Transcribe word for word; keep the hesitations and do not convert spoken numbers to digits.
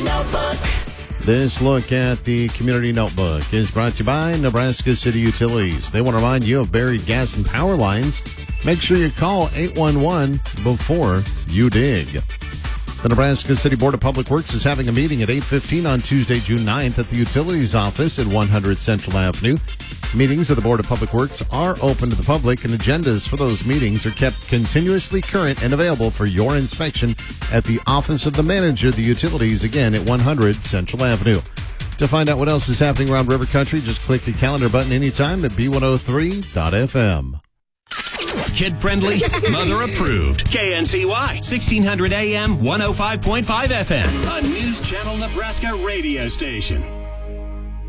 Community Notebook. This look at the Community Notebook is brought to you by Nebraska City Utilities. They want to remind you of buried gas and power lines. Make sure you call eight one one before you dig. The Nebraska City Board of Public Works is having a meeting at eight fifteen on Tuesday, June ninth at the Utilities Office at one hundred Central Avenue. Meetings of the Board of Public Works are open to the public, and agendas for those meetings are kept continuously current and available for your inspection at the Office of the Manager of the Utilities, again at one hundred Central Avenue. To find out what else is happening around River Country, just click the calendar button anytime at B one oh three dot F M. Kid-friendly, mother-approved. K N C Y, sixteen hundred A M, one oh five point five F M. A News Channel Nebraska radio station.